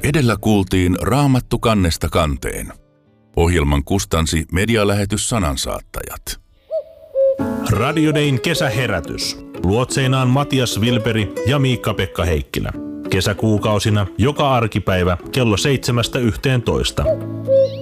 Edellä kuultiin Raamattu kannesta kanteen. Ohjelman kustansi medialähetys Sanansaattajat. Radio Dayn kesäherätys. Luotseinaan Matias Vilperi ja Miikka-Pekka Heikkilä. Kesäkuukausina joka arkipäivä kello 7–11.